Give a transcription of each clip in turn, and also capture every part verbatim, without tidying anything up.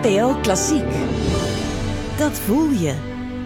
N P O Klassiek. Dat voel je.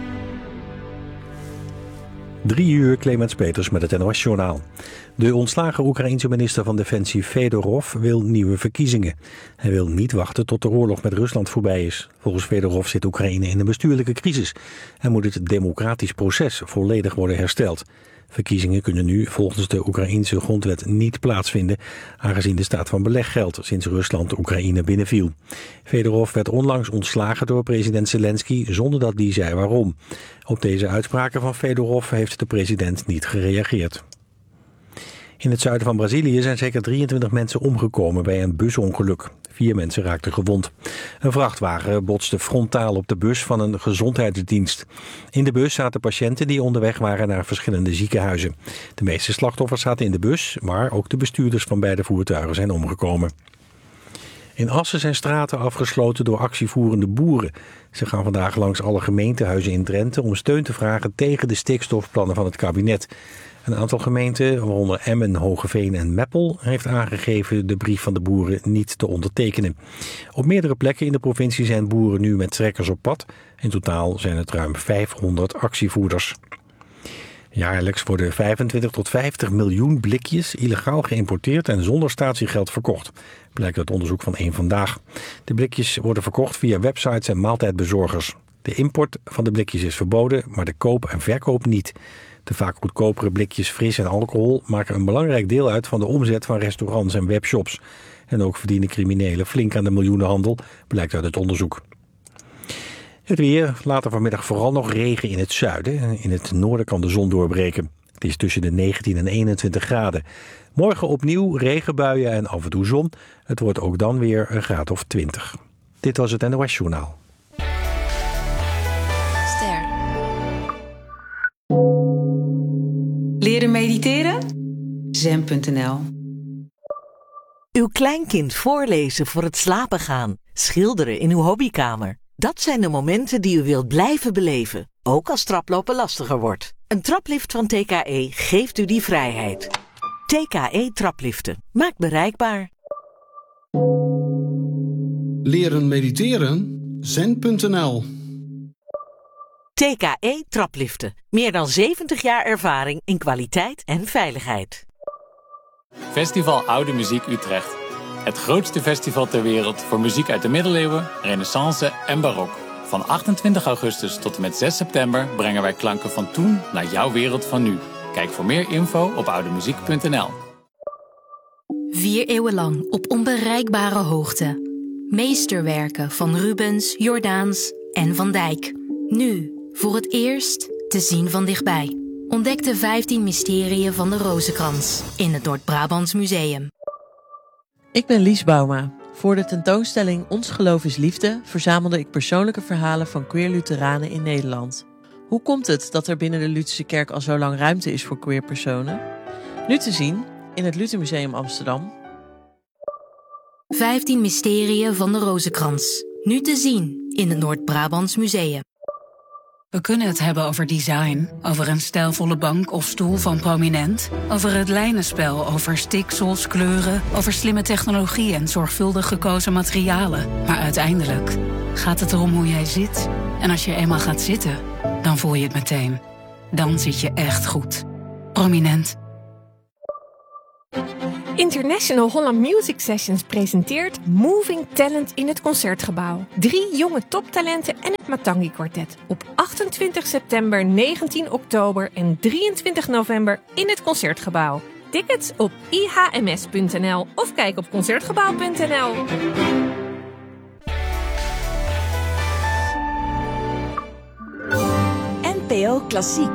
Drie uur, Clemens Peters met het N O S-journaal. De ontslagen Oekraïense minister van Defensie Fedorov wil nieuwe verkiezingen. Hij wil niet wachten tot de oorlog met Rusland voorbij is. Volgens Fedorov zit Oekraïne in een bestuurlijke crisis en moet het democratisch proces volledig worden hersteld. Verkiezingen kunnen nu volgens de Oekraïense grondwet niet plaatsvinden, aangezien de staat van beleg geldt sinds Rusland Oekraïne binnenviel. Fedorov werd onlangs ontslagen door president Zelensky zonder dat die zei waarom. Op deze uitspraken van Fedorov heeft de president niet gereageerd. In het zuiden van Brazilië zijn zeker drieëntwintig mensen omgekomen bij een busongeluk. Vier mensen raakten gewond. Een vrachtwagen botste frontaal op de bus van een gezondheidsdienst. In de bus zaten patiënten die onderweg waren naar verschillende ziekenhuizen. De meeste slachtoffers zaten in de bus, maar ook de bestuurders van beide voertuigen zijn omgekomen. In Assen zijn straten afgesloten door actievoerende boeren. Ze gaan vandaag langs alle gemeentehuizen in Drenthe om steun te vragen tegen de stikstofplannen van het kabinet. Een aantal gemeenten, waaronder Emmen, Hogeveen en Meppel, heeft aangegeven de brief van de boeren niet te ondertekenen. Op meerdere plekken in de provincie zijn boeren nu met trekkers op pad. In totaal zijn het ruim vijfhonderd actievoerders. Jaarlijks worden vijfentwintig tot vijftig miljoen blikjes illegaal geïmporteerd en zonder statiegeld verkocht, blijkt uit onderzoek van Eén Vandaag. De blikjes worden verkocht via websites en maaltijdbezorgers. De import van de blikjes is verboden, maar de koop en verkoop niet. De vaak goedkopere blikjes fris en alcohol maken een belangrijk deel uit van de omzet van restaurants en webshops. En ook verdienen criminelen flink aan de miljoenenhandel, blijkt uit het onderzoek. Het weer, later vanmiddag vooral nog regen in het zuiden. In het noorden kan de zon doorbreken. Het is tussen de negentien en eenentwintig graden. Morgen opnieuw regenbuien en af en toe zon. Het wordt ook dan weer een graad of twintig. Dit was het N O S-journaal. Ster. Leren mediteren? zen punt n l. Uw kleinkind voorlezen voor het slapen gaan. Schilderen in uw hobbykamer. Dat zijn de momenten die u wilt blijven beleven, ook als traplopen lastiger wordt. Een traplift van T K E geeft u die vrijheid. T K E trapliften. Maakt bereikbaar. Leren mediteren? zen punt n l. T K E trapliften. Meer dan zeventig jaar ervaring in kwaliteit en veiligheid. Festival Oude Muziek Utrecht. Het grootste festival ter wereld voor muziek uit de middeleeuwen, renaissance en barok. Van achtentwintig augustus tot en met zes september brengen wij klanken van toen naar jouw wereld van nu. Kijk voor meer info op oudemuziek punt n l. Vier eeuwen lang op onbereikbare hoogte. Meesterwerken van Rubens, Jordaens en Van Dijk. Nu, voor het eerst, te zien van dichtbij. Ontdek de vijftien mysterieën van de Rozenkrans in het Noord-Brabants Museum. Ik ben Lies Bouma. Voor de tentoonstelling Ons Geloof is Liefde verzamelde ik persoonlijke verhalen van queer Lutheranen in Nederland. Hoe komt het dat er binnen de Lutherse kerk al zo lang ruimte is voor queer personen? Nu te zien in het Luthermuseum Amsterdam. vijftien mysterieën van de Rozenkrans. Nu te zien in het Noord-Brabants Museum. We kunnen het hebben over design, over een stijlvolle bank of stoel van Prominent, over het lijnenspel, over stiksels, kleuren, over slimme technologie en zorgvuldig gekozen materialen. Maar uiteindelijk gaat het erom hoe jij zit. En als je eenmaal gaat zitten, dan voel je het meteen. Dan zit je echt goed. Prominent. International Holland Music Sessions presenteert Moving Talent in het Concertgebouw. Drie jonge toptalenten en het Matangi Quartet. Op achtentwintig september, negentien oktober en drieëntwintig november in het Concertgebouw. Tickets op i h m s punt n l of kijk op concertgebouw punt n l. N P O Klassiek.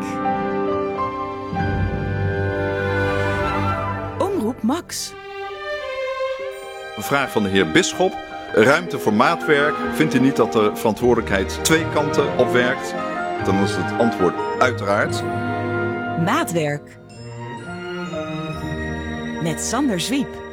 Max. Een vraag van de heer Bisschop. Ruimte voor maatwerk. Vindt u niet dat de verantwoordelijkheid twee kanten op werkt? Dan is het antwoord uiteraard. Maatwerk. Met Sander Zwiep.